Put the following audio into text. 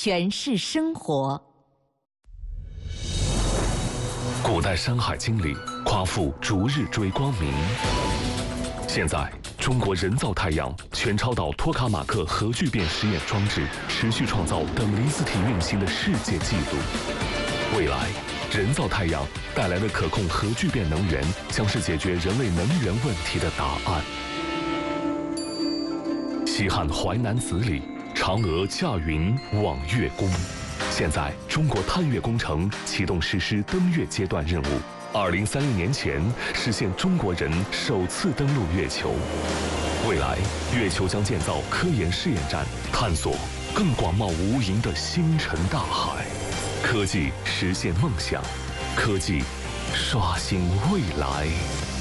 诠释生活。 古代《山海经》里夸父逐日追光明。现在，中国人造太阳全超导托卡马克核聚变实验装置持续创造等离子体运行的世界纪录。未来，人造太阳带来的可控核聚变能源将是解决人类能源问题的答案。西汉淮南子里，嫦娥驾云往月宫。现在，中国探月工程启动实施登月阶段任务。2030年前实现中国人首次登陆月球。未来，月球将建造科研试验站，探索更广袤无垠的星辰大海。科技实现梦想，科技刷新未来。